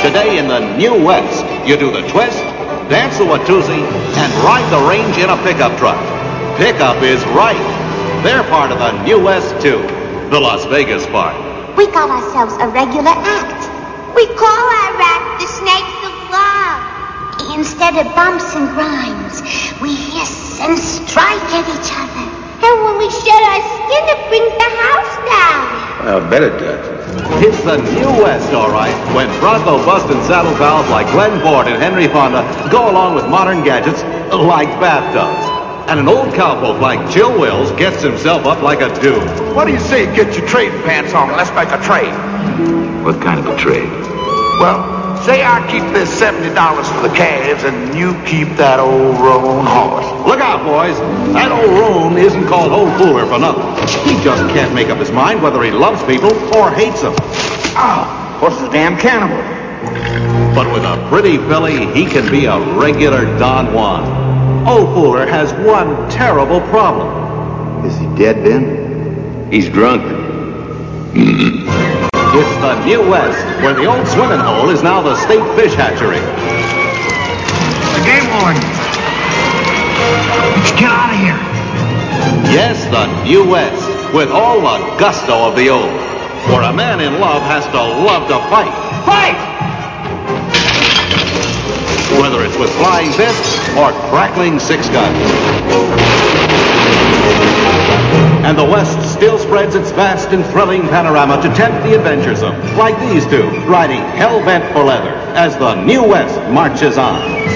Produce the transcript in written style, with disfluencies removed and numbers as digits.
Today in the New West, you do the twist, dance the Watusi, and ride the range in a pickup truck. Pickup is right. They're part of the New West, too. The Las Vegas part. We got ourselves a regular act. We call our act the Snakes of Love. Instead of bumps and grinds, we hiss and strike at each other. And when we shed our skin, it brings the house down. Well, I bet it does. It's the New West, all right, when Bronco busting saddle pals like Glenn Ford and Henry Fonda go along with modern gadgets like bathtubs. And an old cowpoke like Chill Wills gets himself up like a dude. What do you say? Get your trading pants on and let's make a trade. What kind of a trade? Well, say I keep this $70 for the calves and you keep that old roan horse. Look out, boys. That old roan isn't called Old Fooler for nothing. He just can't make up his mind whether he loves people or hates them. Oh, horse is a damn cannibal. But with a pretty filly, he can be a regular Don Juan. Old Fooler has one terrible problem. Is he dead, Ben? He's drunk. It's the New West, where the old swimming hole is now the state fish hatchery. The game warden. Let's get out of here. Yes, the New West, with all the gusto of the old. For a man in love has to love to fight. Fight! Whether it's with flying fists or crackling six guns. And the West still spreads its vast and thrilling panorama to tempt the adventuresome, like these two, riding hell-bent for leather as the New West marches on.